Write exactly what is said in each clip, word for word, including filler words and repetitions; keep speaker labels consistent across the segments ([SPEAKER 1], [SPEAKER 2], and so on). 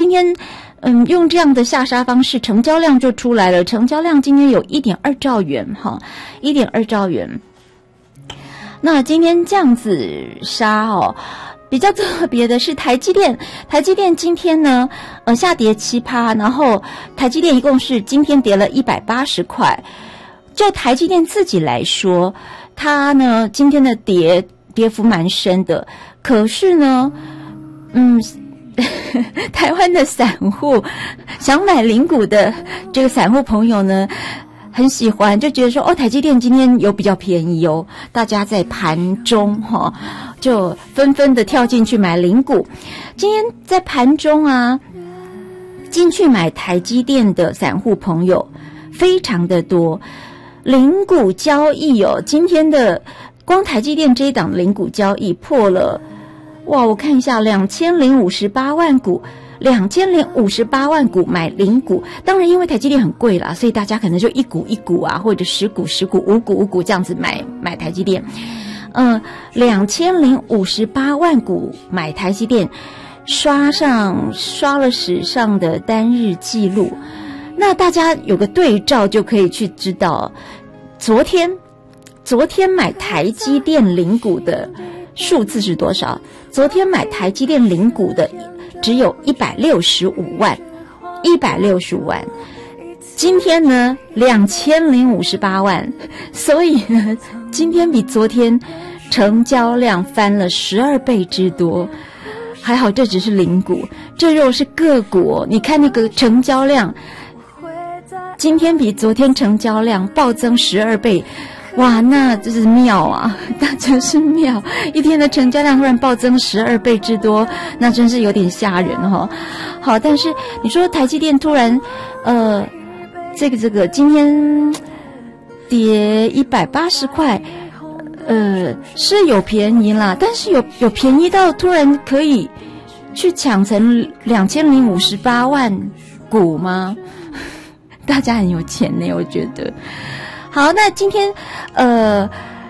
[SPEAKER 1] 天嗯用这样的下杀方式，成交量就出来了，成交量今天有 一点二兆元哈 ,一点二兆元。那今天这样子杀哦，比较特别的是台积电，台积电今天呢呃下跌 百分之七， 然后台积电一共是今天跌了一百八十块。就台积电自己来说，它呢今天的跌跌幅蛮深的，可是呢嗯台湾的散户想买零股的这个散户朋友呢很喜欢，就觉得说哦，台积电今天有比较便宜哦，大家在盘中哈、哦、就纷纷的跳进去买零股。今天在盘中啊，进去买台积电的散户朋友非常的多。零股交易哦，今天的光台积电这一档零股交易破了，哇！我看一下，两千零五十八万股，两千零五十八万股买零股。当然，因为台积电很贵啦，所以大家可能就一股一股啊，或者十股十股、五股五股这样子买买台积电。嗯，两千零五十八万股买台积电，刷上刷了史上的单日记录。那大家有个对照就可以去知道，昨天昨天买台积电零股的数字是多少？昨天买台积电零股的只有一百六十五万，一百六十五万。今天呢两千零五十八万，所以呢今天比昨天成交量翻了十二倍之多。还好这只是零股，这如果是个股哦，你看那个成交量今天比昨天成交量暴增十二倍，哇，那真是妙啊，那真是妙！一天的成交量突然暴增十二倍之多，那真是有点吓人哈、哦。好，但是你说台积电突然，呃，这个这个今天跌一百八十块，呃，是有便宜啦，但是有有便宜到突然可以去抢成两千零五十八万股吗？大家很有钱呢，我觉得。好，那今天呃，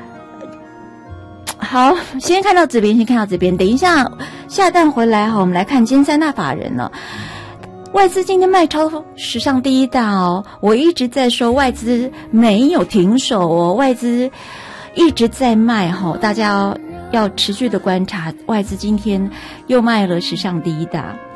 [SPEAKER 1] 好，先看到这边，先看到这边。等一下下段回来哈，我们来看今天三大法人了。外资今天卖超史上第一大哦，我一直在说外资没有停手哦，外资一直在卖哈，大家要要持续的观察，外资今天又卖了史上第一大。